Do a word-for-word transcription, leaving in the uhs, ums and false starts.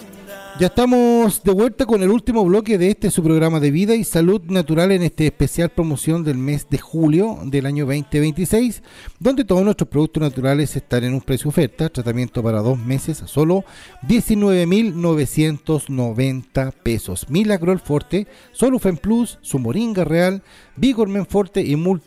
Ya estamos de vuelta con el último bloque de este su programa de vida y salud natural en este especial promoción del mes de julio del año veinte veintiséis, donde todos nuestros productos naturales están en un precio oferta, tratamiento para dos meses a solo diecinueve mil novecientos noventa pesos. Milagrol Forte, Solufen Plus, su Moringa Real, Vigor Men Forte y Multi